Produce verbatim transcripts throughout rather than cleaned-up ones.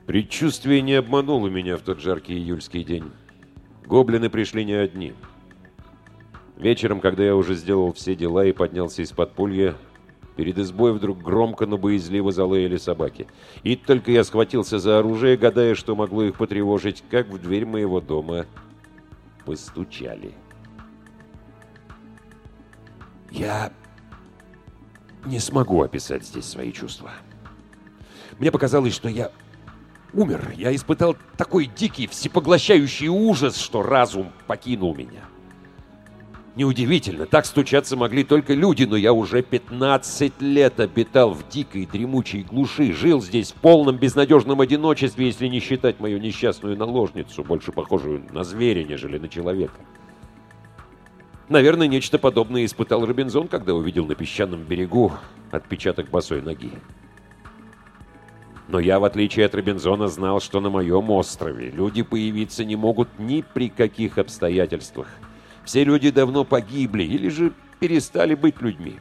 Предчувствие не обмануло меня в тот жаркий июльский день. Гоблины пришли не одни. Вечером, когда я уже сделал все дела и поднялся из подполья, перед избой вдруг громко, но боязливо залаяли собаки. И только я схватился за оружие, гадая, что могло их потревожить, как в дверь моего дома постучали. Я не смогу описать здесь свои чувства. Мне показалось, что я умер. Я испытал такой дикий, всепоглощающий ужас, что разум покинул меня. Неудивительно, так стучаться могли только люди, но я уже пятнадцать лет обитал в дикой дремучей глуши, жил здесь в полном безнадежном одиночестве, если не считать мою несчастную наложницу, больше похожую на зверя, нежели на человека. Наверное, нечто подобное испытал Робинзон, когда увидел на песчаном берегу отпечаток босой ноги. Но я, в отличие от Робинзона, знал, что на моем острове люди появиться не могут ни при каких обстоятельствах. Все люди давно погибли или же перестали быть людьми.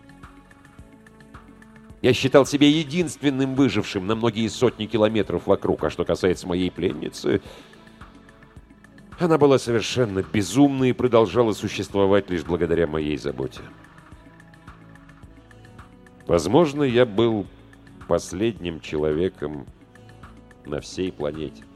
Я считал себя единственным выжившим на многие сотни километров вокруг, а что касается моей пленницы, она была совершенно безумна и продолжала существовать лишь благодаря моей заботе. Возможно, я был последним человеком на всей планете.